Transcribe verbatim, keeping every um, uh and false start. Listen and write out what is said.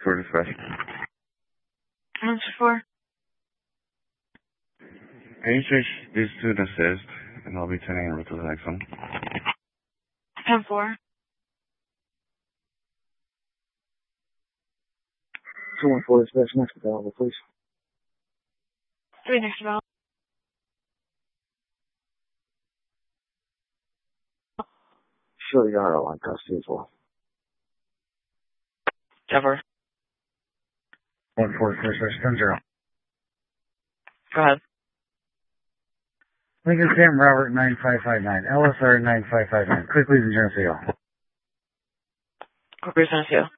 for dispatch. Answer four. Can you switch these two to assist, and I'll be turning over to the next one. ten four. two one four dispatch, next available, please. Three next available. Sure, you are on custody as well. Cover. one four four six ten zero. Go ahead. Lincoln Sam Robert nine five five nine, L S R nine five five nine. Quick, please, insurance sale. Quick reason to